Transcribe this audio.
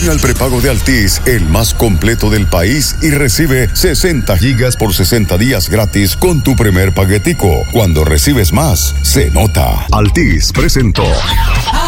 Ven al prepago de Altis, el más completo del país, y recibe 60 gigas por 60 días gratis con tu primer paquetico. Cuando recibes más, se nota. Altis presentó